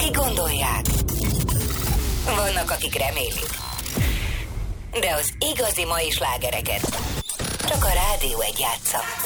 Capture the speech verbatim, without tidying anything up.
akik gondolják. Vannak, akik remélik. De az igazi mai slágereket csak a Rádió egy játsza.